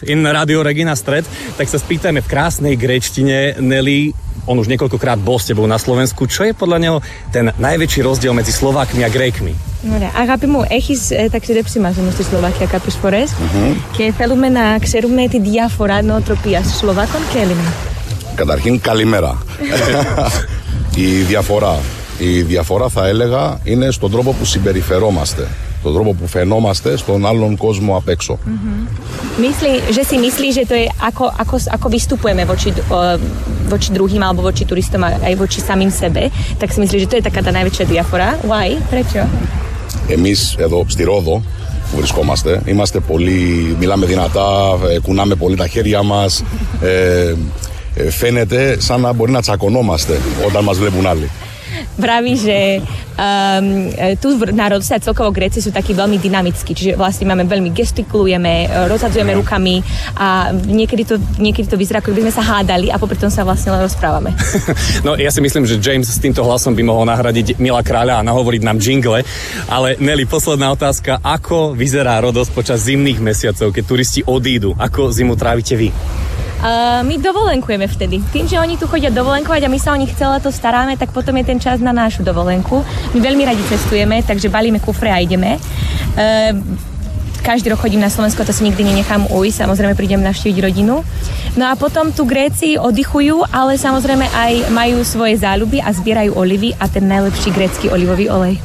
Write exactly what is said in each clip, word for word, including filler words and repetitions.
in Radio Regina Stred, tak sa spýtajme v krásnej gréčtine Nelly. On už niekoľkokrát bol s tebou na Slovensku. Čo je podľa neho ten najväčší rozdiel medzi Slovákmi a Grékmi? Ωραία. Αγάπη μου, έχεις ε, ταξιδέψει μαζί μου στη Σλοβακία κάποιες φορές mm-hmm. και θέλουμε να ξέρουμε τη διάφορα νοοτροπίας Σλοβάκων και Έλληνων. Καταρχήν, καλημέρα. η, διαφορά, η διαφορά θα έλεγα είναι στον τρόπο που συμπεριφερόμαστε. Τον τρόπο που φαινόμαστε στον άλλον κόσμο απ' έξω. Mm-hmm. Myslí, že si myslí, že to je ako, ako, ako vystupujeme voči, uh, voči druhým alebo voči turistom aj voči samým sebe, tak si myslí, že to je taká tá najväčšia diafora. Why? Prečo? Εμείς εδώ στη Ρόδο που βρισκόμαστε είμαστε πολύ, μιλάμε δυνατά, κουνάμε πολύ τα χέρια μας, ε, ε, φαίνεται σαν να μπορεί να τσακωνόμαστε όταν μας βλέπουν άλλοι. Vraví, že um, tu na Rodose a celkovo Gréci sú takí veľmi dynamickí, čiže vlastne máme veľmi gestikulujeme, rozhadzujeme rukami a niekedy to, niekedy to vyzerá, ako by sme sa hádali a popri tom sa vlastne len rozprávame. No ja si myslím, že James s týmto hlasom by mohol nahradiť Mila Kráľa a nahovoriť nám jingle, ale Nelly, posledná otázka, ako vyzerá Rodos počas zimných mesiacov, keď turisti odídu? Ako zimu trávite vy? Uh, my dovolenkujeme vtedy. Tým, že oni tu chodia dovolenkovať a my sa o nich celé to staráme, tak potom je ten čas na našu dovolenku. My veľmi radi cestujeme, takže balíme kufre a ideme. Uh, každý rok chodím na Slovensko, to si nikdy nenechám ujsť, samozrejme prídem navštíviť rodinu. No a potom tu Gréci oddychujú, ale samozrejme aj majú svoje záľuby a zbierajú olivy a ten najlepší grécky olivový olej.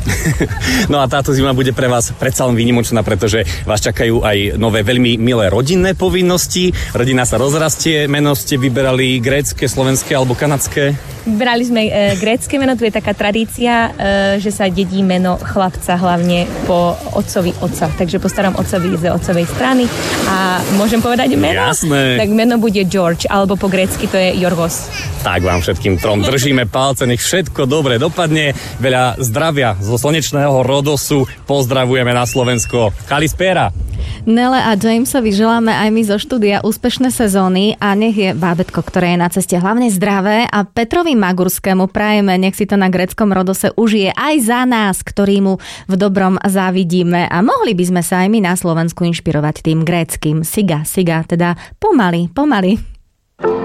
No a táto zima bude pre vás predsa len výnimočná, pretože vás čakajú aj nové veľmi milé rodinné povinnosti. Rodina sa rozrastie, meno ste vyberali grécke, slovenské alebo kanadské? Vybrali sme e, grécke meno, tu je taká tradícia, e, že sa dedí meno chlapca hlavne po otcovi otca, takže po starom otcovi z otcovej strany a môžem povedať meno? Jasné. Tak meno bude George, alebo po grécky to je Jorgos. Tak vám všetkým trom držíme palce, nech všetko dobre dopadne, veľa zdravia zo slnečného Rodosu, pozdravujeme na Slovensko. Kalispera! Nele a Jamesovi želáme aj my zo štúdia úspešné sezóny a nech je bábätko, ktoré je na ceste, hlavne zdravé a Petrovi Magurskému prajeme, nech si to na gréckom Rodose užije aj za nás, ktorý mu v dobrom závidíme a mohli by sme sa aj my na Slovensku inšpirovať tým gréckym siga, siga, teda pomaly, pomaly.